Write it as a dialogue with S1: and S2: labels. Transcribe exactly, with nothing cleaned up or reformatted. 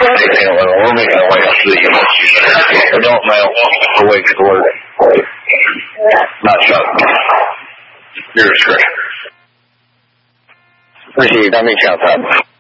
S1: Taking a little, we're making our way up to the unit. I don't know the way toward it. Not shut. Your discretion. Received. I'm each outside.